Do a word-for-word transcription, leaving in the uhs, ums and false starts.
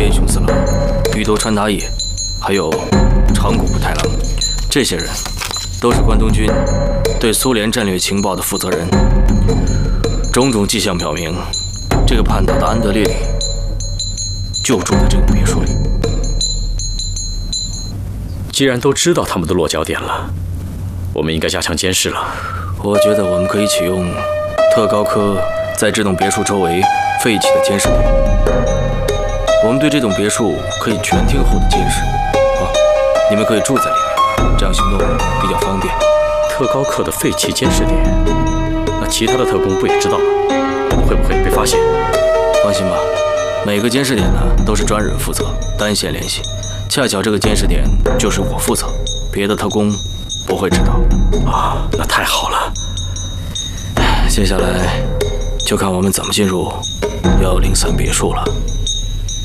边雄四郎、羽头川达也，还有长谷部太郎，这些人都是关东军对苏联战略情报的负责人。种种迹象表明，这个叛逃的安德烈里就住在这个别墅里。 既然都知道他们的落脚点了，我们应该加强监视了。 我觉得我们可以启用特高科在这栋别墅周围废弃的监视点。我们对这栋别墅可以全天候的监视。啊，你们可以住在里面，这样行动比较方便。 特高科的废弃监视点，那其他的特工不也知道吗？我们会不会被发现？ 放心吧，每个监视点呢都是专人负责，单线联系。恰巧这个监视点就是我负责，别的特工不会知道。 啊，那太好了。 接下来就看我们怎么进入幺零三别墅了。